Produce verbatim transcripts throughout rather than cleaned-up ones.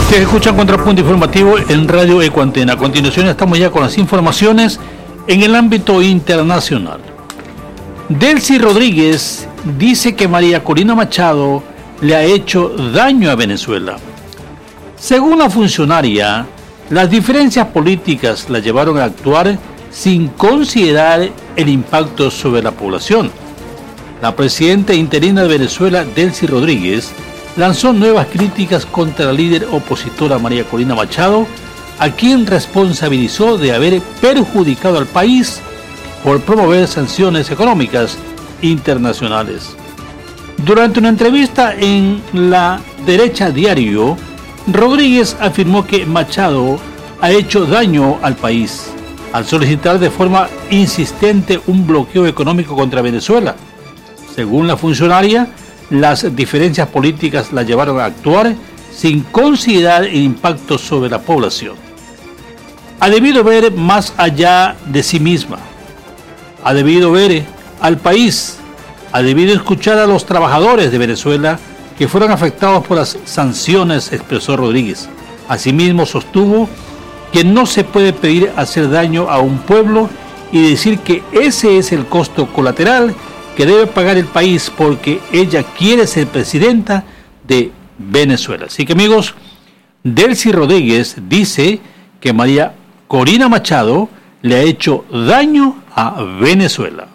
Ustedes escuchan Contrapunto Informativo en Radio Ecuantena. A continuación estamos ya con las informaciones en el ámbito internacional. Delcy Rodríguez dice que María Corina Machado le ha hecho daño a Venezuela. Según la funcionaria, las diferencias políticas la llevaron a actuar sin considerar el impacto sobre la población. La presidenta interina de Venezuela, Delcy Rodríguez, lanzó nuevas críticas contra la líder opositora María Corina Machado, a quien responsabilizó de haber perjudicado al país por promover sanciones económicas internacionales. Durante una entrevista en La Derecha Diario, Rodríguez afirmó que Machado ha hecho daño al país al solicitar de forma insistente un bloqueo económico contra Venezuela. Según la funcionaria, las diferencias políticas la llevaron a actuar sin considerar el impacto sobre la población. Ha debido ver más allá de sí misma. Ha debido ver al país. Ha debido escuchar a los trabajadores de Venezuela que fueron afectados por las sanciones, expresó Rodríguez. Asimismo, sostuvo que no se puede pedir hacer daño a un pueblo y decir que ese es el costo colateral que debe pagar el país porque ella quiere ser presidenta de Venezuela. Así que, amigos, Delcy Rodríguez dice que María Corina Machado le ha hecho daño a Venezuela.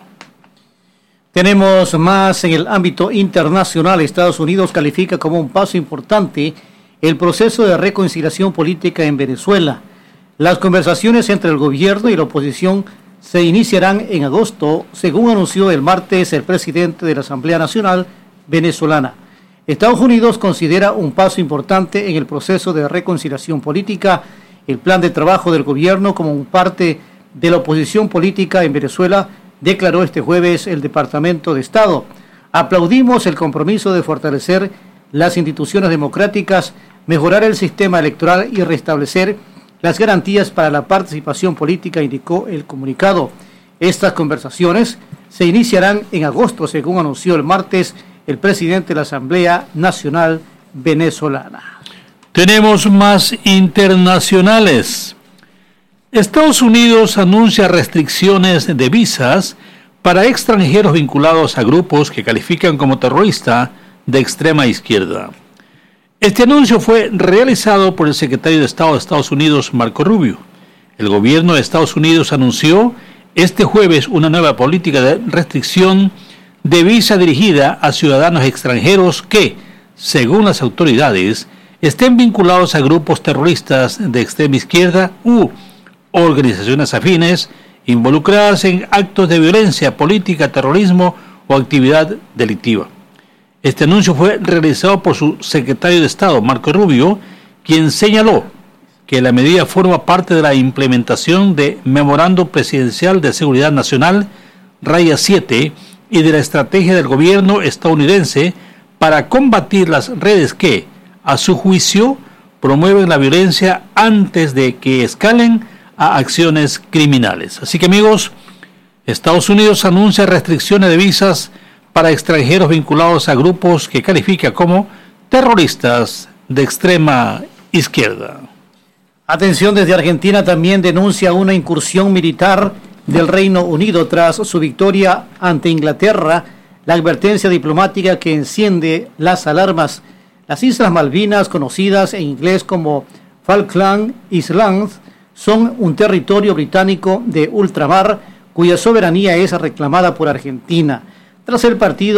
Tenemos más en el ámbito internacional. Estados Unidos califica como un paso importante el proceso de reconciliación política en Venezuela. Las conversaciones entre el gobierno y la oposición se iniciarán en agosto, según anunció el martes el presidente de la Asamblea Nacional venezolana. Estados Unidos considera un paso importante en el proceso de reconciliación política el plan de trabajo del gobierno como parte de la oposición política en Venezuela, declaró este jueves el Departamento de Estado. Aplaudimos el compromiso de fortalecer las instituciones democráticas, mejorar el sistema electoral y restablecer las garantías para la participación política, indicó el comunicado. Estas conversaciones se iniciarán en agosto, según anunció el martes el presidente de la Asamblea Nacional venezolana. Tenemos más internacionales. Estados Unidos anuncia restricciones de visas para extranjeros vinculados a grupos que califican como terrorista de extrema izquierda. Este anuncio fue realizado por el secretario de Estado de Estados Unidos, Marco Rubio. El gobierno de Estados Unidos anunció este jueves una nueva política de restricción de visa dirigida a ciudadanos extranjeros que, según las autoridades, estén vinculados a grupos terroristas de extrema izquierda u organizaciones afines involucradas en actos de violencia, política, terrorismo o actividad delictiva. Este anuncio fue realizado por su secretario de Estado, Marco Rubio, quien señaló que la medida forma parte de la implementación de Memorando Presidencial de Seguridad Nacional, raya siete, y de la estrategia del gobierno estadounidense para combatir las redes que, a su juicio, promueven la violencia antes de que escalen a acciones criminales. Así que, amigos, Estados Unidos anuncia restricciones de visas para extranjeros vinculados a grupos que califica como terroristas de extrema izquierda. Atención, desde Argentina también denuncia una incursión militar del Reino Unido tras su victoria ante Inglaterra, la advertencia diplomática que enciende las alarmas. Las Islas Malvinas, conocidas en inglés como Falkland Islands, son un territorio británico de ultramar cuya soberanía es reclamada por Argentina. Tras el partido